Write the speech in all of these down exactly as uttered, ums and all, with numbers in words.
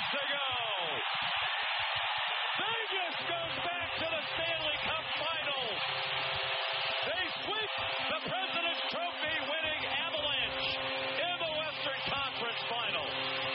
to go. Vegas goes back to the Stanley Cup Finals. They sweep the President's Trophy winning Avalanche in the Western Conference Finals.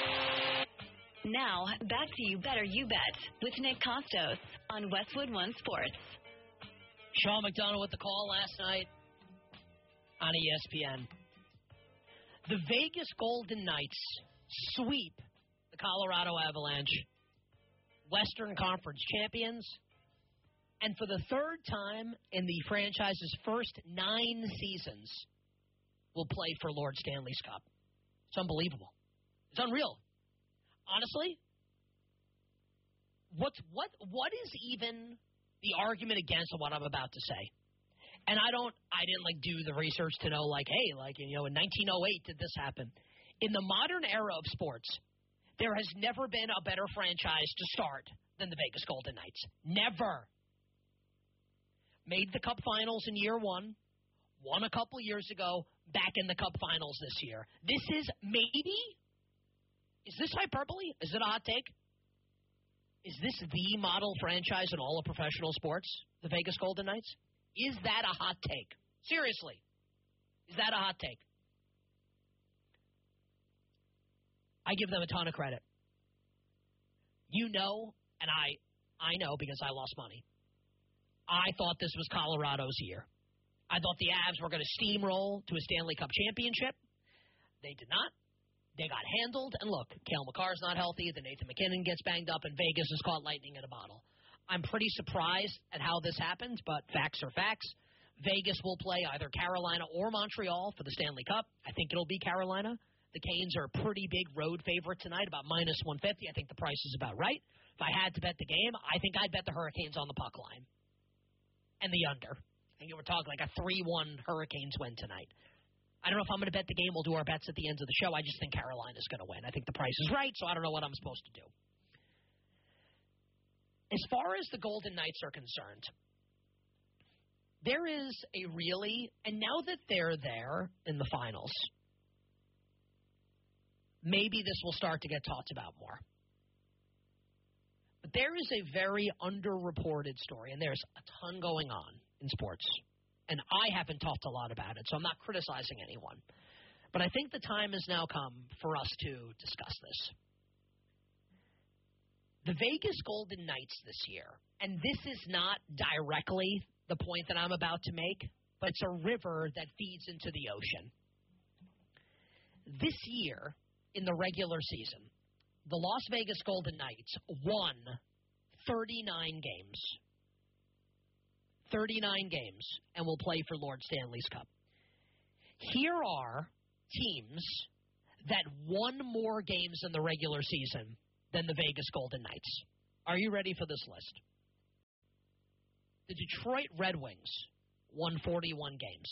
Now, back to You Better You Bet with Nick Costos on Westwood One Sports. Sean McDonough with the call last night on E S P N. The Vegas Golden Knights sweep the Colorado Avalanche, Western Conference champions, and for the third time in the franchise's first nine seasons, will play for Lord Stanley's Cup. It's unbelievable. It's unreal. Honestly, what's what what is even the argument against what I'm about to say? And I don't, I didn't like do the research to know, like, hey, like, you know, in nineteen oh eight did this happen? In the modern era of sports, there has never been a better franchise to start than the Vegas Golden Knights. Never. Made the Cup Finals in year one, won a couple years ago, back in the Cup Finals this year. This is maybe, is this hyperbole? Is it a hot take? Is this the model franchise in all of professional sports, the Vegas Golden Knights? Is that a hot take? Seriously. Is that a hot take? I give them a ton of credit. You know, and I I know because I lost money, I thought this was Colorado's year. I thought the Avs were going to steamroll to a Stanley Cup championship. They did not. They got handled. And look, Cale Makar's not healthy. The Nathan McKinnon gets banged up, and Vegas has caught lightning in a bottle. I'm pretty surprised at how this happened, but facts are facts. Vegas will play either Carolina or Montreal for the Stanley Cup. I think it'll be Carolina. The Canes are a pretty big road favorite tonight, about minus one fifty. I think the price is about right. If I had to bet the game, I think I'd bet the Hurricanes on the puck line and the under. I think we're talking like a three one Hurricanes win tonight. I don't know if I'm going to bet the game. We'll do our bets at the end of the show. I just think Carolina's going to win. I think the price is right, so I don't know what I'm supposed to do. As far as the Golden Knights are concerned, there is a really, and now that they're there in the finals, maybe this will start to get talked about more. But there is a very underreported story, and there's a ton going on in sports. And I haven't talked a lot about it, so I'm not criticizing anyone. But I think the time has now come for us to discuss this. The Vegas Golden Knights this year, and this is not directly the point that I'm about to make, but it's a river that feeds into the ocean. This year, in the regular season, the Las Vegas Golden Knights won thirty-nine games. thirty-nine games, and will play for Lord Stanley's Cup. Here are teams that won more games in the regular season than the Vegas Golden Knights. Are you ready for this list? The Detroit Red Wings won forty-one games.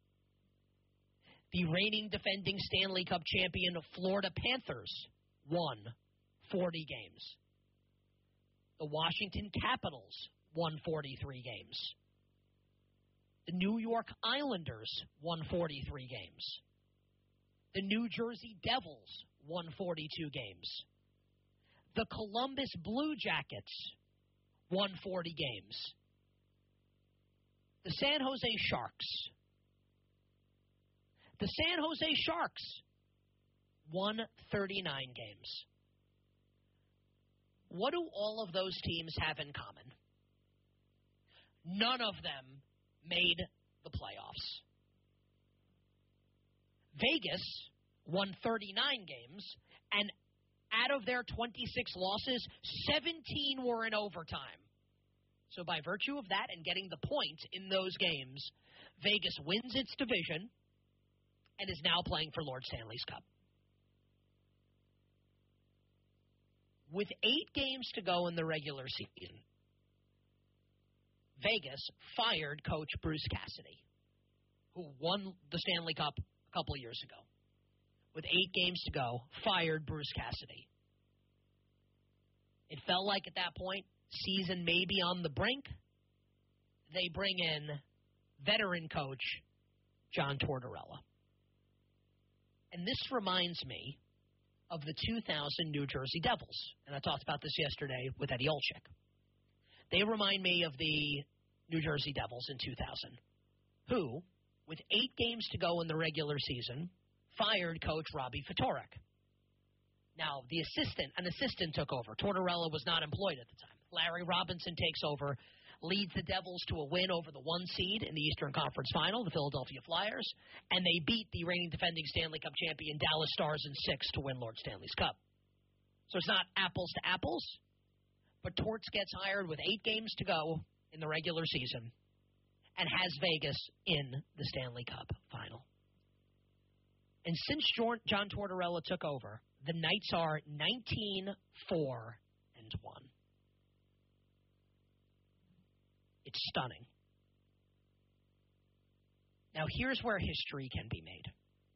The reigning defending Stanley Cup champion Florida Panthers won forty games. The Washington Capitals won forty-three games. The New York Islanders won forty-three games. The New Jersey Devils won forty-two games. The Columbus Blue Jackets won forty games. The San Jose Sharks. The San Jose Sharks won thirty-nine games. What do all of those teams have in common? None of them made the playoffs. Vegas won thirty-nine games, and out of their twenty-six losses, seventeen were in overtime. So by virtue of that and getting the points in those games, Vegas wins its division and is now playing for Lord Stanley's Cup. With eight games to go in the regular season, Vegas fired coach Bruce Cassidy, who won the Stanley Cup a couple of years ago. With eight games to go, fired Bruce Cassidy. It felt like at that point, season may be on the brink. They bring in veteran coach John Tortorella. And this reminds me of the two thousand New Jersey Devils. And I talked about this yesterday with Eddie Olczyk. They remind me of the New Jersey Devils in two thousand, who, with eight games to go in the regular season, fired coach Robbie Ftorek. Now, the assistant, an assistant took over. Tortorella was not employed at the time. Larry Robinson takes over, leads the Devils to a win over the one seed in the Eastern Conference Final, the Philadelphia Flyers, and they beat the reigning defending Stanley Cup champion Dallas Stars in six to win Lord Stanley's Cup. So it's not apples to apples, but Torts gets hired with eight games to go in the regular season and has Vegas in the Stanley Cup Final. And since John Tortorella took over, the Knights are nineteen four and one. It's stunning. Now, here's where history can be made.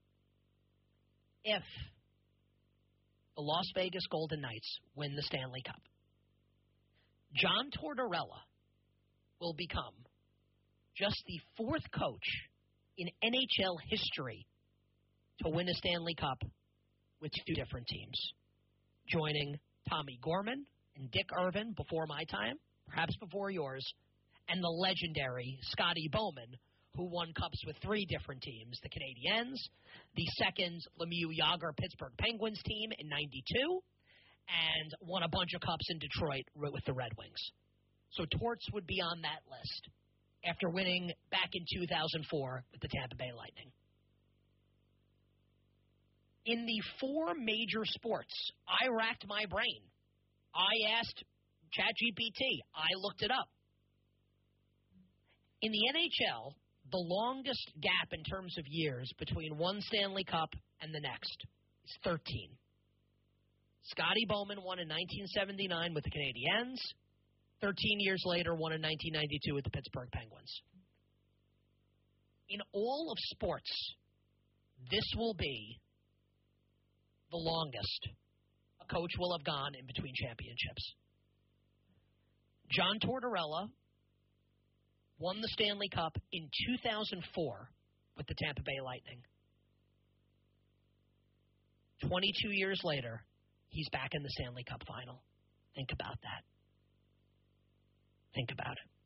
If the Las Vegas Golden Knights win the Stanley Cup, John Tortorella will become just the fourth coach in N H L history to win a Stanley Cup with two different teams, joining Tommy Gorman and Dick Irvin before my time, perhaps before yours, and the legendary Scotty Bowman, who won cups with three different teams, the Canadiens, the second Lemieux Yager Pittsburgh Penguins team in ninety-two, and won a bunch of cups in Detroit with the Red Wings. So Torts would be on that list after winning back in two thousand four with the Tampa Bay Lightning. In the four major sports, I racked my brain. I asked ChatGPT. I looked it up. In the N H L, the longest gap in terms of years between one Stanley Cup and the next is thirteen. Scotty Bowman won in nineteen seventy-nine with the Canadiens. thirteen years later, won in nineteen ninety-two with the Pittsburgh Penguins. In all of sports, this will be the longest a coach will have gone in between championships. John Tortorella won the Stanley Cup in two thousand four with the Tampa Bay Lightning. twenty-two years later, he's back in the Stanley Cup Final. Think about that. Think about it.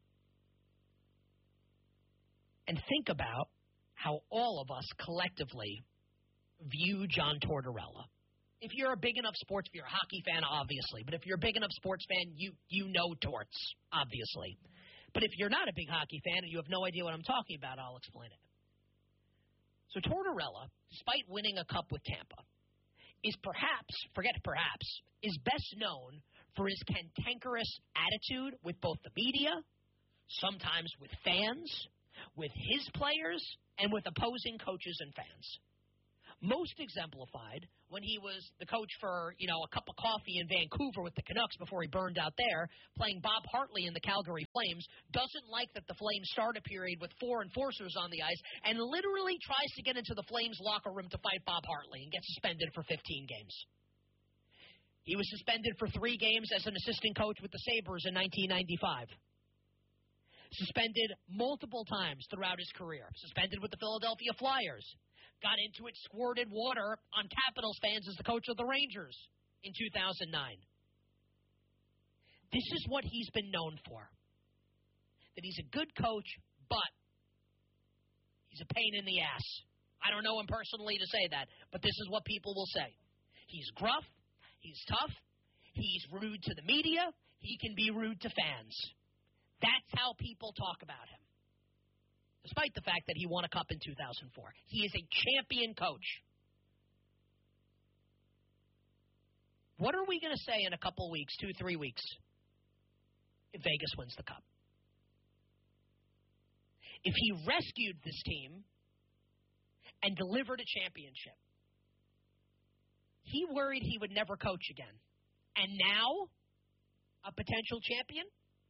And think about how all of us collectively view John Tortorella. If you're a big enough sports, if you're a hockey fan, obviously. But if you're a big enough sports fan, you you know Torts, obviously. But if you're not a big hockey fan and you have no idea what I'm talking about, I'll explain it. So Tortorella, despite winning a cup with Tampa, is perhaps, forget perhaps, is best known for his cantankerous attitude with both the media, sometimes with fans, with his players, and with opposing coaches and fans. Most exemplified when he was the coach for, you know, a cup of coffee in Vancouver with the Canucks before he burned out there, playing Bob Hartley in the Calgary Flames, doesn't like that the Flames start a period with four enforcers on the ice, and literally tries to get into the Flames locker room to fight Bob Hartley and gets suspended for fifteen games. He was suspended for three games as an assistant coach with the Sabres in nineteen ninety-five. Suspended multiple times throughout his career. Suspended with the Philadelphia Flyers. Got into it, squirted water on Capitals fans as the coach of the Rangers in two thousand nine. This is what he's been known for. That he's a good coach, but he's a pain in the ass. I don't know him personally to say that, but this is what people will say. He's gruff. He's tough. He's rude to the media. He can be rude to fans. That's how people talk about him. Despite the fact that he won a cup in two thousand four. He is a champion coach. What are we going to say in a couple weeks, two, three weeks, if Vegas wins the cup? If he rescued this team and delivered a championship, he worried he would never coach again. And now, a potential champion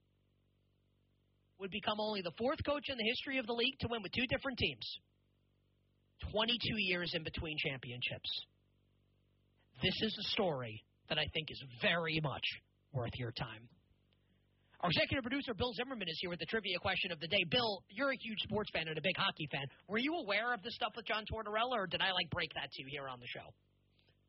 would become only the fourth coach in the history of the league to win with two different teams. twenty-two years in between championships. This is a story that I think is very much worth your time. Our executive producer, Bill Zimmerman, is here with the trivia question of the day. Bill, you're a huge sports fan and a big hockey fan. Were you aware of this stuff with John Tortorella, or did I, like, break that to you here on the show?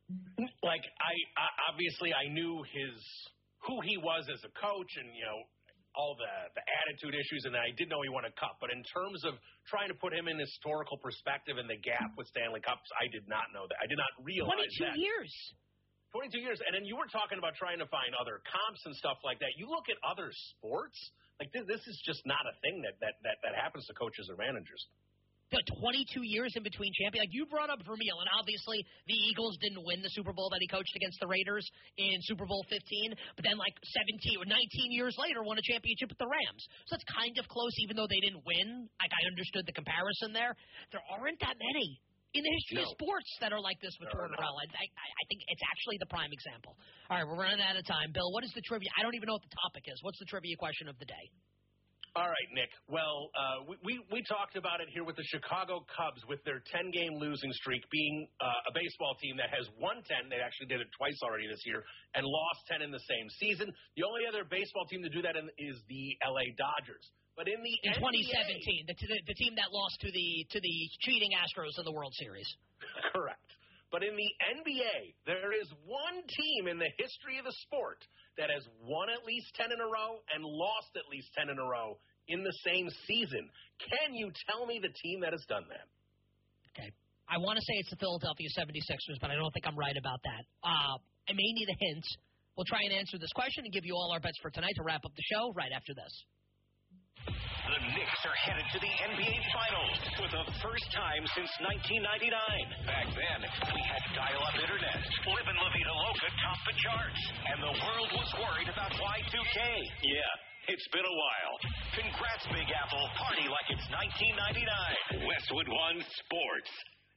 Like, I, I obviously I knew his who he was as a coach and, you know, all the, the attitude issues, and I did know he won a cup. But in terms of trying to put him in historical perspective and the gap with Stanley Cups, I did not know that. I did not realize twenty-two that. years. twenty-two years. And then you were talking about trying to find other comps and stuff like that. You look at other sports, like this, this is just not a thing that, that, that, that happens to coaches or managers. The twenty-two years in between champion. Like you brought up Vermeil, and obviously the Eagles didn't win the Super Bowl that he coached against the Raiders in Super Bowl fifteen, but then like seventeen or nineteen years later won a championship with the Rams. So that's kind of close, even though they didn't win. Like I understood the comparison there. There aren't that many in the history no. of sports that are like this with Tortorella. I, I, I think it's actually the prime example. All right, we're running out of time. Bill, what is the trivia? I don't even know what the topic is. What's the trivia question of the day? All right, Nick. Well, uh, we, we we talked about it here with the Chicago Cubs with their ten-game losing streak being uh, a baseball team that has won ten. They actually did it twice already this year and lost ten in the same season. The only other baseball team to do that in, is the L A Dodgers. But in the in N B A, twenty seventeen, the, the the team that lost to the to the cheating Astros in the World Series. Correct. But in the N B A, there is one team in the history of the sport that has won at least ten in a row and lost at least ten in a row in the same season. Can you tell me the team that has done that? Okay. I want to say it's the Philadelphia seventy-sixers, but I don't think I'm right about that. Uh, I may need a hint. We'll try and answer this question and give you all our bets for tonight to wrap up the show right after this. The Knicks are headed to the N B A Finals for the first time since nineteen ninety-nine. Back then, we had dial-up internet. Flip and La Vida Loca topped the charts, and the world was worried about Y two K. Yeah, it's been a while. Congrats, Big Apple. Party like it's nineteen ninety-nine. Westwood One Sports.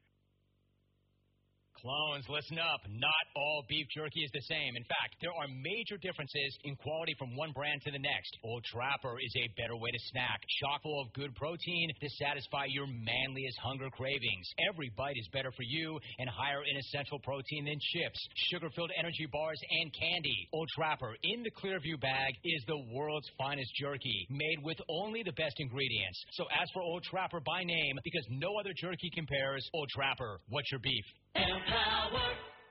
Clones, listen up. Not all beef jerky is the same. In fact, there are major differences in quality from one brand to the next. Old Trapper is a better way to snack, chock full of good protein to satisfy your manliest hunger cravings. Every bite is better for you and higher in essential protein than chips, sugar-filled energy bars, and candy. Old Trapper in the Clearview bag is the world's finest jerky, made with only the best ingredients. So ask for Old Trapper by name because no other jerky compares. Old Trapper, what's your beef? Empower.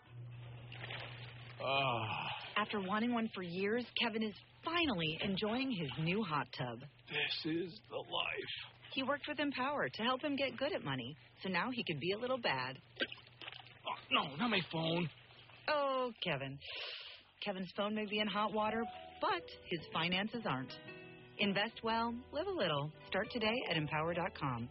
Oh. After wanting one for years, Kevin is finally enjoying his new hot tub. This is the life. He worked with Empower to help him get good at money, so now he can be a little bad. Oh, no, not my phone. Oh, Kevin. Kevin's phone may be in hot water, but his finances aren't. Invest well, live a little. Start today at empower dot com.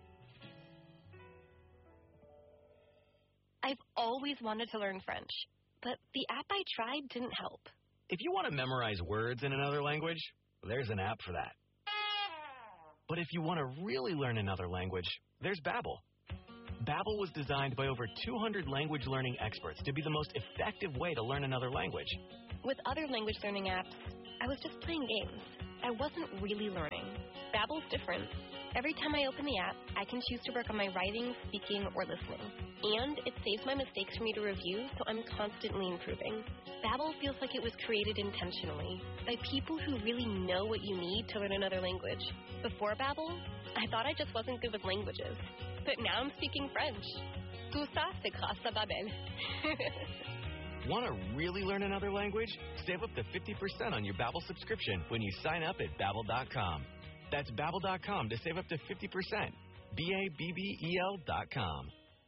I've always wanted to learn French, but the app I tried didn't help. If you want to memorize words in another language, there's an app for that. But if you want to really learn another language, there's Babbel. Babbel was designed by over two hundred language learning experts to be the most effective way to learn another language. With other language learning apps, I was just playing games. I wasn't really learning. Babbel's different. Every time I open the app, I can choose to work on my writing, speaking, or listening. And it saves my mistakes for me to review, so I'm constantly improving. Babbel feels like it was created intentionally by people who really know what you need to learn another language. Before Babbel, I thought I just wasn't good with languages. But now I'm speaking French. Tout ça, c'est grâce à Babbel. Want to really learn another language? Save up to fifty percent on your Babbel subscription when you sign up at Babbel dot com. That's Babbel dot com to save up to fifty percent. B A B B E L dot com.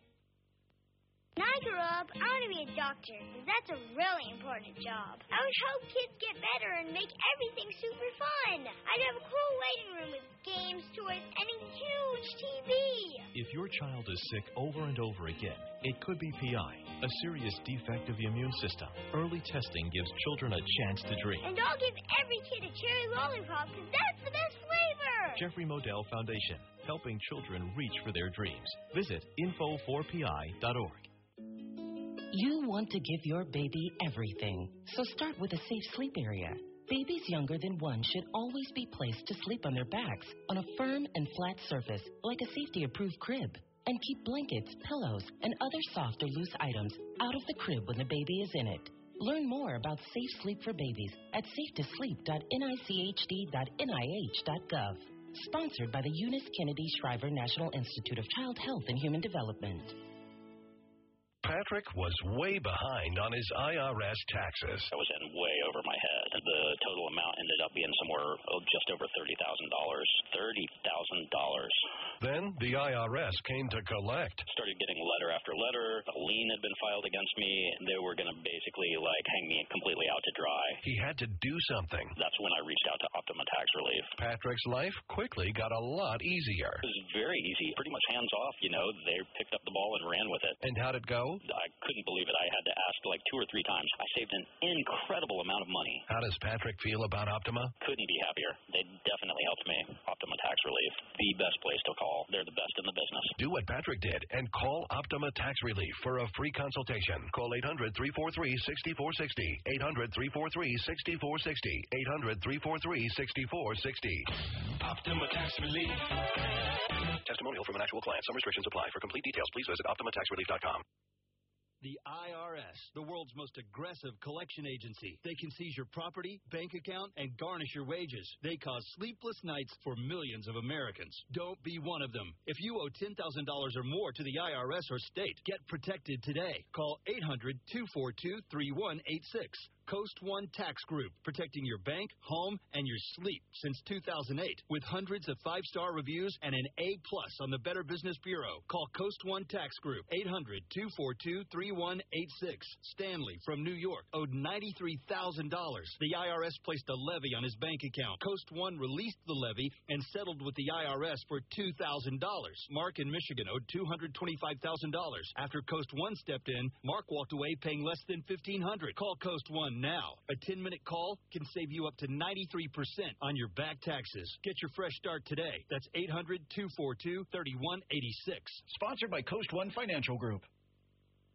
When I grow up, I want to be a doctor, because that's a really important job. I would help kids get better and make everything super fun. I'd have a cool waiting room with games, toys, and a huge T V. If your child is sick over and over again, it could be P I, a serious defect of the immune system. Early testing gives children a chance to dream. And I'll give every kid a cherry lollipop, because that's the best flavor. Jeffrey Modell Foundation, helping children reach for their dreams. Visit info four P I dot org. You want to give your baby everything, so start with a safe sleep area. Babies younger than one should always be placed to sleep on their backs on a firm and flat surface, like a safety-approved crib. And keep blankets, pillows, and other soft or loose items out of the crib when the baby is in it. Learn more about safe sleep for babies at safe to sleep dot N I C H D dot N I H dot gov. Sponsored by the Eunice Kennedy Shriver National Institute of Child Health and Human Development. Patrick was way behind on his I R S taxes. I was in way over my head. The total amount ended up being somewhere oh, just over thirty thousand dollars. thirty thousand dollars. Then the I R S came to collect. Started getting letter after letter. A lien had been filed against me. They were going to basically, like, hang me completely out to dry. He had to do something. That's when I reached out to Optima Tax Relief. Patrick's life quickly got a lot easier. It was very easy. Pretty much hands off, you know. They picked up the ball and ran with it. And how'd it go? I couldn't believe it. I had to ask like two or three times. I saved an incredible amount of money. How does Patrick feel about Optima? Couldn't be happier. They definitely helped me. Optima Tax Relief, the best place to call. They're the best in the business. Do what Patrick did and call Optima Tax Relief for a free consultation. Call eight hundred, three four three, six four six zero. eight hundred, three four three, six four six zero. eight hundred, three four three, six four six zero. Optima Tax Relief. Testimonial from an actual client. Some restrictions apply. For complete details, please visit optima tax relief dot com. The I R S, the world's most aggressive collection agency. They can seize your property, bank account, and garnish your wages. They cause sleepless nights for millions of Americans. Don't be one of them. If you owe ten thousand dollars or more to the I R S or state, get protected today. Call eight hundred, two four two, three one eight six. Coast One Tax Group, protecting your bank, home, and your sleep since two thousand eight. With hundreds of five-star reviews and an A plus on the Better Business Bureau. Call Coast One Tax Group, eight hundred, two four two, three one eight six. Stanley from New York owed ninety-three thousand dollars. The I R S placed a levy on his bank account. Coast One released the levy and settled with the I R S for two thousand dollars. Mark in Michigan owed two hundred twenty-five thousand dollars. After Coast One stepped in, Mark walked away paying less than fifteen hundred dollars. Call Coast One now. A ten-minute call can save you up to ninety-three percent on your back taxes. Get your fresh start today. That's eight hundred, two four two, three one eight six. Sponsored by Coast One Financial Group.